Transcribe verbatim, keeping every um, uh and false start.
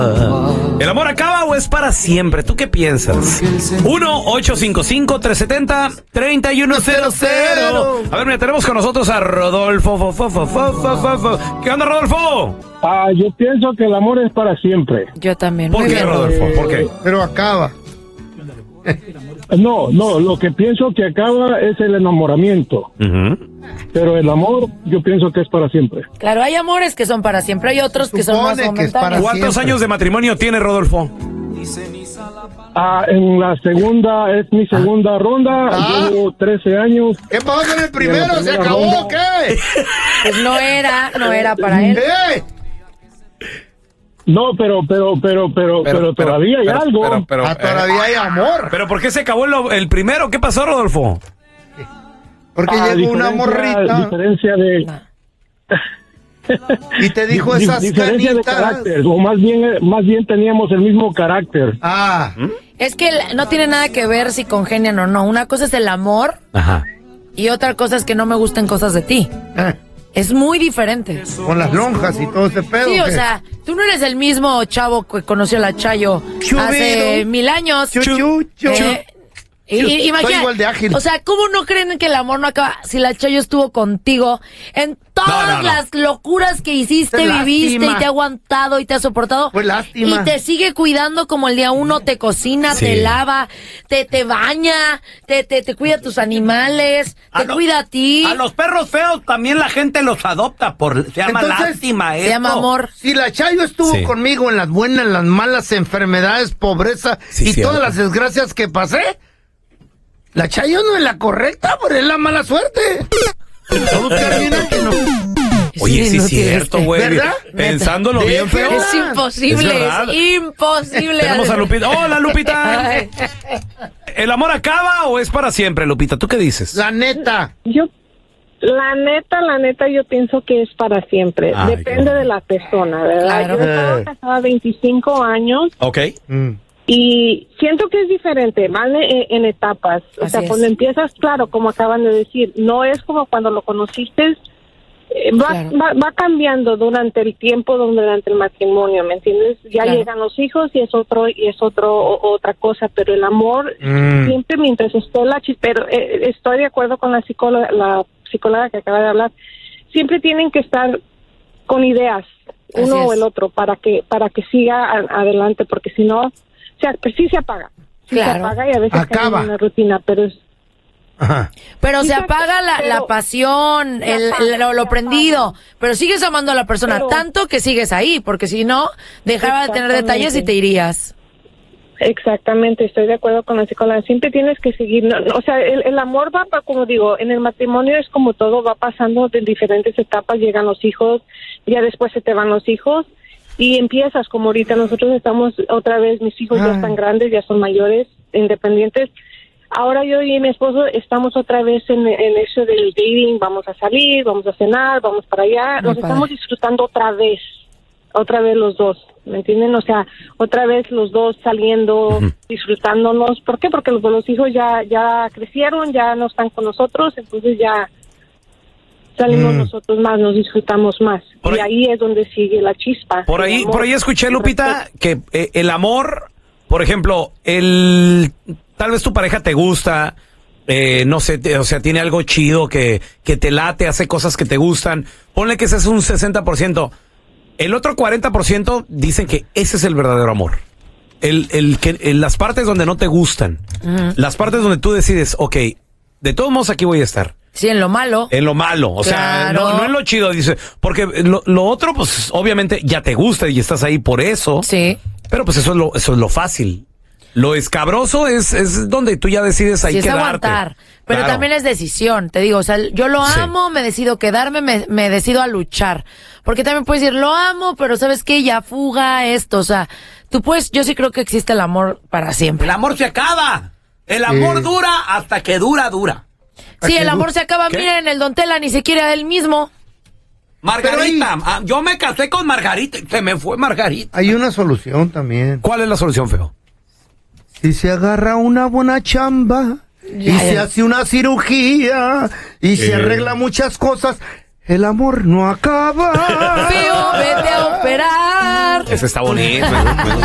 ¿El amor acaba o es para siempre? ¿Tú qué piensas? uno ocho cinco cinco, tres siete cero, tres uno cero cero. A ver, mira, tenemos con nosotros a Rodolfo. Fo, fo, fo, fo, fo, fo, fo. ¿Qué onda, Rodolfo? Ah, yo pienso que el amor es para siempre. Yo también. ¿Por Muy qué, bien. Rodolfo? ¿Por qué? Pero acaba. No, no, lo que pienso que acaba es el enamoramiento. Uh-huh. Pero el amor, yo pienso que es para siempre. Claro, hay amores que son para siempre, hay otros que son más Supone que es para momentáneos. ¿Cuántos siempre. años de matrimonio tiene, Rodolfo? Ah, en la segunda, es mi segunda ronda, Ah. llevo trece años. ¿Qué pasó con el primero? Y en la ¿Se primera acabó ronda- o qué? Pues no era, no era para él. ¡Eh! No, pero, pero, pero, pero, pero, todavía hay pero, algo. pero, pero, Ah, eh, todavía hay amor. ¿Pero por qué se acabó el, el primero? ¿Qué pasó, Rodolfo? Porque Ah, llegó una diferencia- morrita Diferencia de... y te dijo di- esas diferencia de canitas. carácter, o más bien, más bien teníamos el mismo carácter. Ah, Es que el- no tiene nada que ver si congenian o no. Una cosa es el amor Ajá. y otra cosa es que no me gusten cosas de ti. eh, Es muy diferente. con las lonjas y todo ese pedo. Sí, o ¿qué? sea, tú no eres el mismo chavo que conoció a la Chayo Chubido. hace mil años. Chu, chu, chu. Eh, y- Chu. y- imagina- Soy igual de ágil. O sea, ¿cómo no creen que el amor no acaba? Si la Chayo estuvo contigo en todas No, no, no. las locuras que hiciste, Qué viviste lástima. y te ha aguantado y te ha soportado. Fue lástima. Y te sigue cuidando como el día uno, te cocina, Sí. te lava, te, te baña, te, te, te cuida tus animales, A te lo- cuida a ti. A los perros feos también la gente los adopta por se llama Entonces, lástima Se esto. llama amor. Si la Chayo estuvo Sí. conmigo en las buenas, en las malas, enfermedades, pobreza Sí, y cierto. todas las desgracias que pasé, la Chayo no es la correcta, pero es la mala suerte. Todo termina que no. Oye, sí no es tiene cierto, este- güey. ¿Verdad? Pensándolo Neta. bien feo. Déjela. Es imposible, Es verdad. es, imposible. Tenemos a Lupita. ¡Hola, Lupita! Ay. ¿El amor acaba o es para siempre, Lupita? ¿Tú qué dices? La neta. Yo, la neta, la neta, yo pienso que es para siempre. Ay, Depende qué- de la persona, ¿verdad? Claro. Yo estaba Eh. casada veinticinco años Ok. Mm. y siento que es diferente, van en, en etapas. O Así sea, es. cuando empiezas, claro, como acaban de decir, no es como cuando lo conociste. eh, Va, Claro. va, va cambiando durante el tiempo, durante el matrimonio, ¿me entiendes? Ya Claro. llegan los hijos y es otro y es otro o- otra cosa, pero el amor Mm. siempre mientras esté la chi- pero eh, estoy de acuerdo con la psicóloga, la psicóloga que acaba de hablar. Siempre tienen que estar con ideas, Así uno o es. el otro, para que para que siga a- adelante, porque si no, o sea, pues sí se apaga, sí Claro. se apaga y a veces cae Acaba. en una rutina, pero es Ajá. Pero se Fíjate, apaga la, pero- la pasión, se el, apaga, lo, lo se prendido, apaga. pero sigues amando a la persona Pero- tanto que sigues ahí, porque si no, dejaba de tener Exactamente. detalles y te irías. exactamente, estoy de acuerdo con la psicóloga. Siempre tienes que seguir, no, no, o sea, el, el amor va, pa- como digo, en el matrimonio es como todo, va pasando de diferentes etapas, llegan los hijos, ya después se te van los hijos y empiezas como ahorita nosotros estamos otra vez, mis hijos ya Ay. están grandes, ya son mayores, independientes. Ahora yo y mi esposo estamos otra vez en, en eso del dating, vamos a salir, vamos a cenar, vamos para allá, Muy nos padre. estamos disfrutando otra vez, otra vez los dos, ¿me entienden? O sea, otra vez los dos saliendo, disfrutándonos. ¿Por qué? Porque los, los hijos ya ya crecieron, ya no están con nosotros, entonces ya salimos Mm. nosotros más, nos disfrutamos más. Por y ahí- ahí es donde sigue la chispa. Por el ahí, amor, por ahí escuché, el Lupita, respeto. que eh, el amor, por ejemplo, el tal vez tu pareja te gusta, eh, no sé, te- o sea, tiene algo chido que, que te late, hace cosas que te gustan. Ponle que ese es un sesenta por ciento. El otro cuarenta por ciento dicen que ese es el verdadero amor. El, el que, en las partes donde no te gustan, las partes donde tú decides, ok, de todos modos aquí voy a estar. Sí, en lo malo. En lo malo, o sea, Claro. no, no en lo chido, dice, porque lo, lo otro, pues, obviamente, ya te gusta y estás ahí por eso. Sí. Pero pues eso es lo, eso es lo fácil. Lo escabroso es, es donde tú ya decides ahí Sí, es quedarte. aguantar. Pero Claro. también es decisión, te digo, o sea, yo lo Sí. amo, me decido quedarme, me, me decido a luchar. Porque también puedes decir, lo amo, pero ¿sabes qué? Ya fuga esto, o sea, tú puedes, yo sí creo que existe el amor para siempre. El amor se acaba. El amor Sí. dura hasta que dura, dura. Sí, el que amor du- se acaba, ¿Qué? miren, el Don Tela ni se quiere a él mismo. Margarita, ah, yo me casé con Margarita y se me fue Margarita. Hay una solución también. ¿Cuál es la solución, feo? Si se agarra una buena chamba y Ya, se ya. hace una cirugía y se Eh. arregla muchas cosas, el amor no acaba. Fío, vete a operar. Ese está bonito.